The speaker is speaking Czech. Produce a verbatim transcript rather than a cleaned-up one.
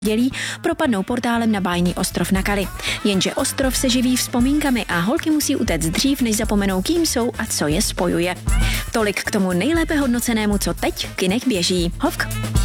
dělí, propadnou portálem na bájný ostrov na Kali. Jenže ostrov se živí vzpomínkami a holky musí utéct dřív, než zapomenou, kým jsou a co je spojuje. Tolik k tomu nejlépe hodnocenému, co teď v kinech běží. Hovk.